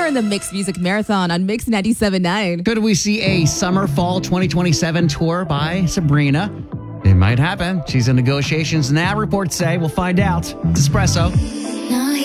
You're in the Mixed Music Marathon on Mix 97.9. Could we see a summer-fall 2027 tour by Sabrina? It might happen. She's in negotiations now, reports say. We'll find out. It's Espresso.